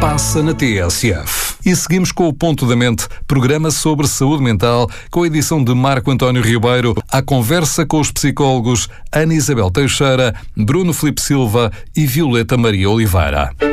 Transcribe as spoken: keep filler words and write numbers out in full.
passa na T S F. E seguimos com o Ponto da Mente, programa sobre saúde mental, com a edição de Marco António Ribeiro, à conversa com os psicólogos Ana Isabel Teixeira, Bruno Filipe Silva e Violeta Maria Oliveira.